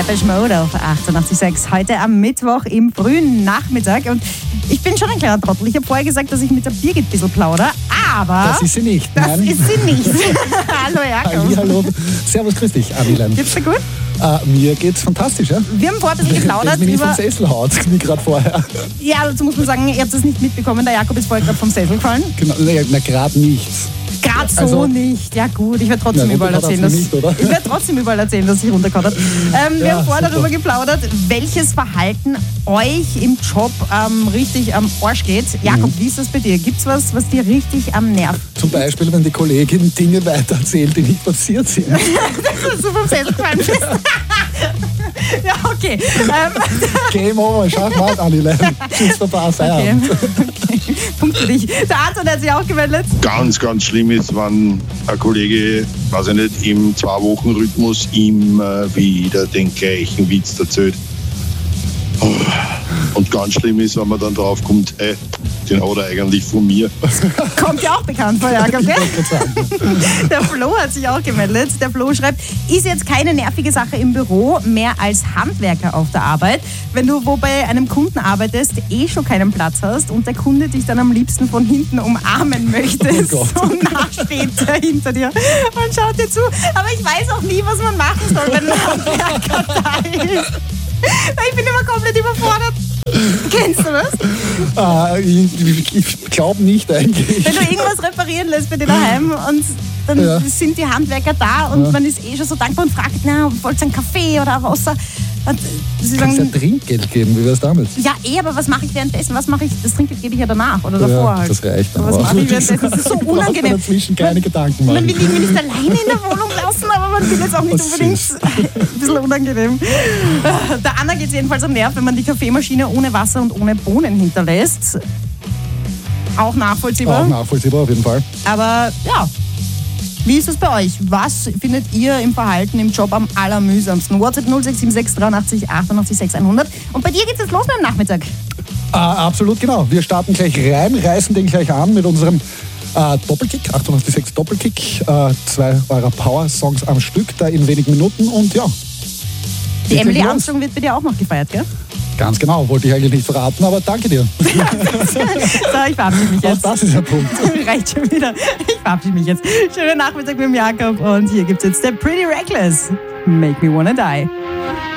Depeche Mode auf 88.6. Heute am Mittwoch im frühen Nachmittag. Und ich bin schon ein kleiner Trottel. Ich habe vorher gesagt, dass ich mit der Birgit ein bisschen plaudere, aber... Das ist sie nicht. Das ist sie nicht. Hallo Jakob. Hallo. Servus, grüß dich, Anilein. Geht's dir gut? Mir geht's fantastisch, ja? Wir haben vorher ein bisschen geplaudert Wenn ich über... vom Sessel haut, wie gerade vorher. Ja, dazu muss man sagen, ihr habt es nicht mitbekommen, der Jakob ist vorher gerade vom Sessel gefallen. Genau, na gerade nichts. Gerade so Also, nicht. Ja gut, ich werde trotzdem überall erzählen, dass nicht, oder? ich werde trotzdem überall erzählen, dass ich runtergekommen hat. Wir haben vorher darüber geplaudert, welches Verhalten euch im Job richtig am Arsch geht. Jakob, wie ist das bei dir? Gibt's was dir richtig am Nerv? Zum Beispiel, wenn die Kollegin Dinge weitererzählt, die nicht passiert sind. Dass du vom Sessel gefallen bist. Ja, okay. Game over, Schachmatt, Anilein. Tschüss, Baba, Feierabend. Okay. Punkt für dich. Der Anton hat sich auch gemeldet. Ganz, ganz schlimm ist, wenn ein Kollege, weiß ich nicht, im 2-Wochen-Rhythmus immer wieder den gleichen Witz erzählt. Und ganz schlimm ist, wenn man dann drauf kommt, hey, den hat er eigentlich von mir. Kommt ja auch bekannt vor, Jakob, gell? Der Flo hat sich auch gemeldet. Der Flo schreibt, ist jetzt keine nervige Sache im Büro, mehr als Handwerker auf der Arbeit. Wenn du wo bei einem Kunden arbeitest, schon keinen Platz hast und der Kunde dich dann am liebsten von hinten umarmen möchte, so nah steht er hinter dir und schaut dir zu. Aber ich weiß auch nie, was man machen soll, wenn ein Handwerker da ist. Ich bin immer komplett überfordert. Kennst du das? Ich glaube nicht eigentlich. Wenn du irgendwas reparieren lässt bei dir daheim und dann sind die Handwerker da und man ist schon so dankbar und fragt, wollt ihr einen Kaffee oder ein Wasser? Und sie Kannst sagen, ja Trinkgeld geben, wie wär's damit? ja, aber was mache ich währenddessen? Das Trinkgeld gebe ich ja danach oder davor halt. Das reicht dann. Aber was mache ich währenddessen? Das ist so unangenehm. Dazwischen keine Gedanken machen. Man will ihn nicht alleine in der Wohnung lassen, aber man will jetzt auch nicht unbedingt ein bisschen unangenehm. Der Anna geht es jedenfalls am Nerv, wenn man die Kaffeemaschine ohne Wasser und ohne Bohnen hinterlässt. Auch nachvollziehbar. Auch nachvollziehbar, auf jeden Fall. Aber ja, wie ist es bei euch? Was findet ihr im Verhalten im Job am allermühsamsten? WhatsApp 0676 83 88 600. Und bei dir geht es jetzt los mit dem Nachmittag. Absolut, genau. Wir starten gleich rein, reißen den gleich an mit unserem Doppelkick, 88.6 Doppelkick. 2 eurer Power-Songs am Stück, da in wenigen Minuten. Und ja. Die Emily Armstrong wird bei dir auch noch gefeiert, gell? Ganz genau, wollte ich eigentlich nicht verraten, aber danke dir. So, ich verabschiede mich jetzt. Auch das ist der Punkt. Reicht schon wieder. Ich verabschiede mich jetzt. Schönen Nachmittag mit dem Jakob und hier gibt es jetzt der Pretty Reckless. Make Me Wanna Die.